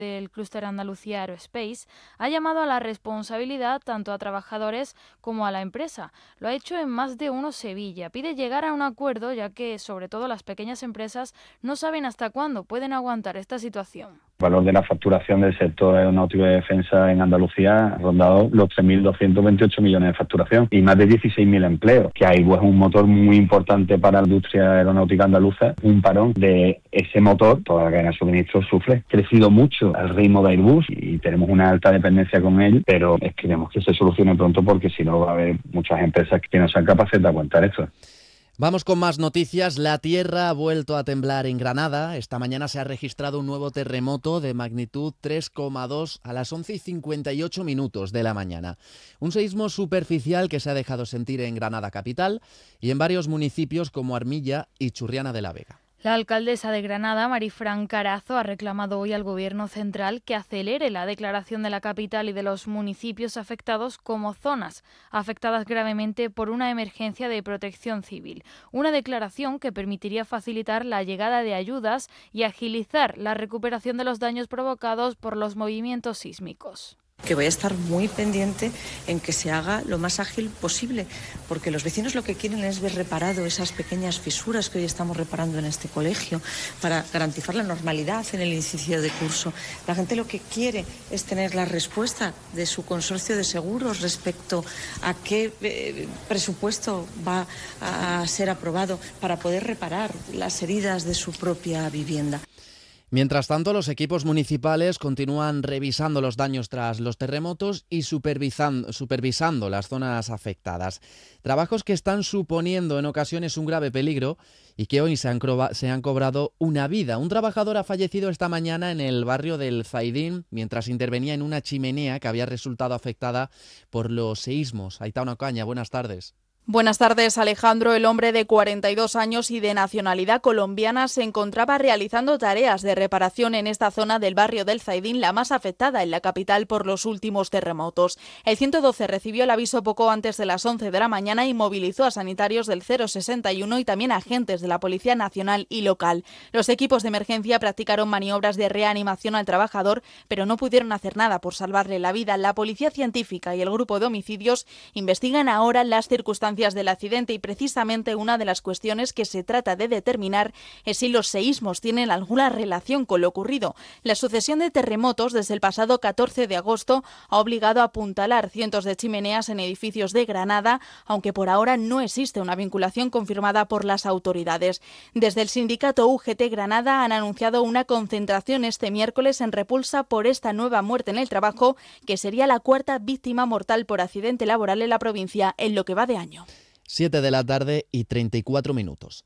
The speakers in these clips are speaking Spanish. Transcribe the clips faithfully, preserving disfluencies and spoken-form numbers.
del clúster Andalucía Aerospace, ha llamado a la responsabilidad tanto a trabajadores como a la empresa. Lo ha hecho en Más de Uno Sevilla. Pide llegar a un acuerdo, ya que sobre todo las pequeñas empresas no saben hasta cuándo pueden aguantar esta situación. El valor de la facturación del sector aeronáutico y de defensa en Andalucía ha rondado los tres mil doscientos veintiocho millones de facturación y más de dieciséis mil empleos, que hay pues, un motor muy importante para la industria aeronáutica andaluza. Un parón de ese motor, toda la cadena de suministro sufre. Ha crecido mucho al ritmo de Airbus y tenemos una alta dependencia con él, pero esperemos que se solucione pronto porque si no va a haber muchas empresas que no sean capaces de aguantar esto. Vamos con más noticias. La tierra ha vuelto a temblar en Granada. Esta mañana se ha registrado un nuevo terremoto de magnitud tres coma dos a las once y cincuenta y ocho minutos de la mañana. Un seísmo superficial que se ha dejado sentir en Granada capital y en varios municipios como Armilla y Churriana de la Vega. La alcaldesa de Granada, Marifran Carazo, ha reclamado hoy al Gobierno central que acelere la declaración de la capital y de los municipios afectados como zonas afectadas gravemente por una emergencia de protección civil. Una declaración que permitiría facilitar la llegada de ayudas y agilizar la recuperación de los daños provocados por los movimientos sísmicos. Que voy a estar muy pendiente en que se haga lo más ágil posible, porque los vecinos lo que quieren es ver reparado esas pequeñas fisuras que hoy estamos reparando en este colegio para garantizar la normalidad en el inicio de curso. La gente lo que quiere es tener la respuesta de su consorcio de seguros respecto a qué eh, presupuesto va a ser aprobado para poder reparar las heridas de su propia vivienda. Mientras tanto, los equipos municipales continúan revisando los daños tras los terremotos y supervisando, supervisando las zonas afectadas. Trabajos que están suponiendo en ocasiones un grave peligro y que hoy se han, se han cobrado una vida. Un trabajador ha fallecido esta mañana en el barrio del Zaidín mientras intervenía en una chimenea que había resultado afectada por los seísmos. Aitana Ocaña, buenas tardes. Buenas tardes, Alejandro. El hombre de cuarenta y dos años y de nacionalidad colombiana se encontraba realizando tareas de reparación en esta zona del barrio del Zaidín, la más afectada en la capital por los últimos terremotos. El ciento doce recibió el aviso poco antes de las once de la mañana y movilizó a sanitarios del cero sesenta y uno y también a agentes de la Policía Nacional y local. Los equipos de emergencia practicaron maniobras de reanimación al trabajador, pero no pudieron hacer nada por salvarle la vida. La Policía Científica y el Grupo de Homicidios investigan ahora las circunstancias del accidente y precisamente una de las cuestiones que se trata de determinar es si los seísmos tienen alguna relación con lo ocurrido. La sucesión de terremotos desde el pasado catorce de agosto ha obligado a apuntalar cientos de chimeneas en edificios de Granada, aunque por ahora no existe una vinculación confirmada por las autoridades. Desde el sindicato U G T Granada han anunciado una concentración este miércoles en repulsa por esta nueva muerte en el trabajo, que sería la cuarta víctima mortal por accidente laboral en la provincia en lo que va de año. siete de la tarde y treinta y cuatro minutos.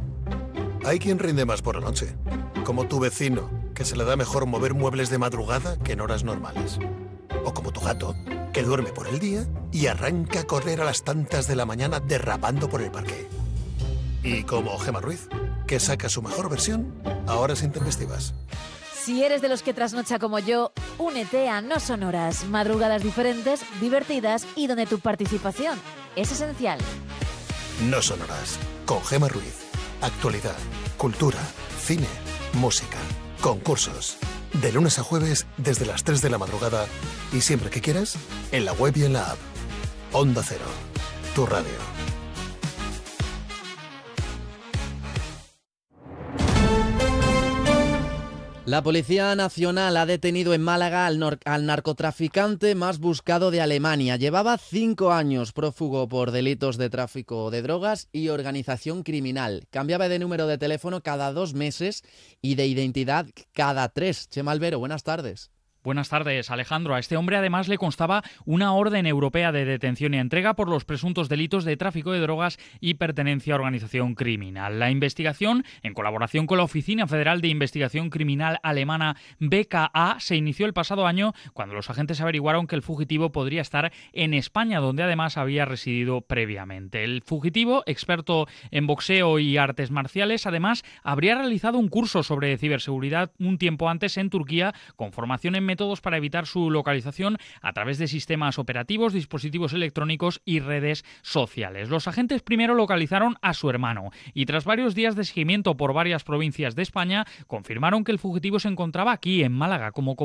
Hay quien rinde más por la noche, como tu vecino, que se le da mejor mover muebles de madrugada que en horas normales. O como tu gato, que duerme por el día y arranca a correr a las tantas de la mañana derrapando por el parque. Y como Gemma Ruiz, que saca su mejor versión a horas intempestivas. Si eres de los que trasnocha como yo, únete a No Sonoras, madrugadas diferentes, divertidas y donde tu participación es esencial. No Sonoras, con Gemma Ruiz. Actualidad, cultura, cine, música, concursos. De lunes a jueves desde las tres de la madrugada y siempre que quieras, en la web y en la app. Onda Cero, tu radio. La Policía Nacional ha detenido en Málaga al, nor- al narcotraficante más buscado de Alemania. Llevaba cinco años prófugo por delitos de tráfico de drogas y organización criminal. Cambiaba de número de teléfono cada dos meses y de identidad cada tres. Chema Albero, buenas tardes. Buenas tardes, Alejandro. A este hombre además le constaba una orden europea de detención y entrega por los presuntos delitos de tráfico de drogas y pertenencia a organización criminal. La investigación, en colaboración con la Oficina Federal de Investigación Criminal alemana B K A, se inició el pasado año cuando los agentes averiguaron que el fugitivo podría estar en España, donde además había residido previamente. El fugitivo, experto en boxeo y artes marciales, además habría realizado un curso sobre ciberseguridad un tiempo antes en Turquía, con formación en métodos para evitar su localización a través de sistemas operativos, dispositivos electrónicos y redes sociales. Los agentes primero localizaron a su hermano y tras varios días de seguimiento por varias provincias de España confirmaron que el fugitivo se encontraba aquí en Málaga como